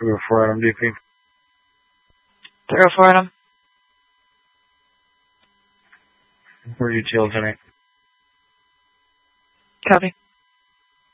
304 Adam DP. 304 Adam. Where are you till tonight? Copy.